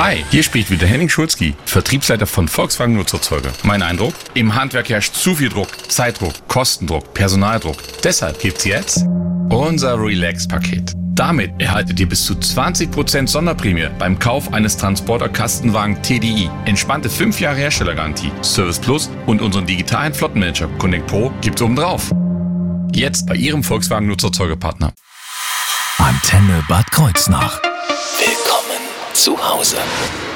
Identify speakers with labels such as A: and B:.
A: Hi, hier spricht wieder Henning Schulzki, Vertriebsleiter von Volkswagen Nutzerzeuger. Mein Eindruck? Im Handwerk herrscht zu viel Druck, Zeitdruck, Kostendruck, Personaldruck. Deshalb gibt's jetzt unser Relax-Paket. Damit erhaltet ihr bis zu 20% Sonderprämie beim Kauf eines Transporter-Kastenwagen TDI. Entspannte 5 Jahre Herstellergarantie, Service Plus und unseren digitalen Flottenmanager Connect Pro gibt's obendrauf. Jetzt bei Ihrem Volkswagen Nutzerzeugerpartner.
B: Antenne Bad Kreuznach. Willkommen zu Hause.